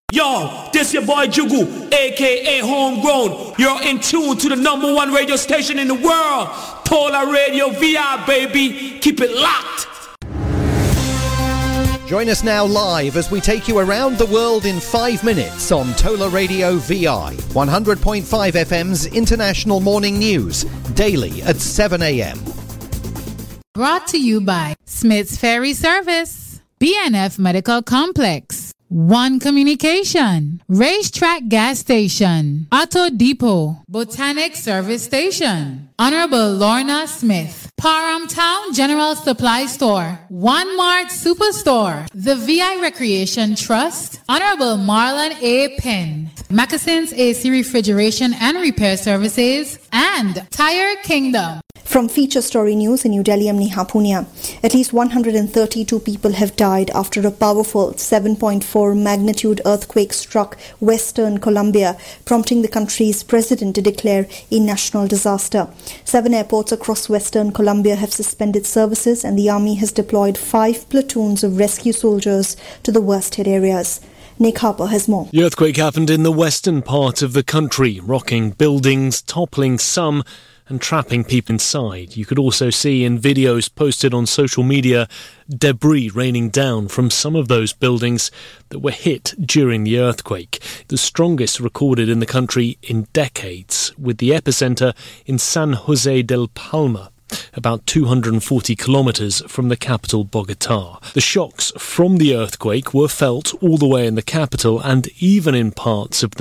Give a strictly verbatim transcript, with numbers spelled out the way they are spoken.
Yo, this your boy Jugu, aka Homegrown. You're in tune to the number one radio station in the world, Tola Radio V I, baby. Keep it locked. Join us now live as we take you around the world in five minutes on Tola Radio V I, one hundred point five F M's International Morning News, daily at seven a.m. Brought to you by Smith's Ferry Service, B N F Medical Complex, One Communication, Racetrack Gas Station, Auto Depot, Botanic Service Station, Honorable Lorna Smith, Parham Town General Supply Store, One Mart Superstore, the V I Recreation Trust, Honorable Marlon A. Penn, Moccasins A C Refrigeration and Repair Services, and Tire Kingdom. From Feature Story News in New Delhi, I'm Neha Punia. At least one hundred thirty-two people have died after a powerful seven point four magnitude earthquake struck Western Colombia, prompting the country's president to declare a national disaster. Seven airports across Western Colombia have suspended services, and the army has deployed five platoons of rescue soldiers to the worst-hit areas. Nick Harper has more. The earthquake happened in the western part of the country, rocking buildings, toppling some and trapping people inside. You could also see in videos posted on social media debris raining down from some of those buildings that were hit during the earthquake, the strongest recorded in the country in decades, with the epicenter in San Jose del Palma, about two hundred forty kilometres from the capital Bogotá. The shocks from the earthquake were felt all the way in the capital and even in parts of the